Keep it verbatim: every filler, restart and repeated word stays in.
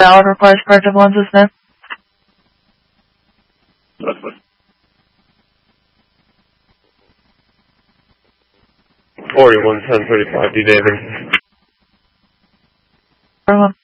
valid requires corrective lenses, ma'am? forty-one ten thirty-five, D. Davis. Everyone.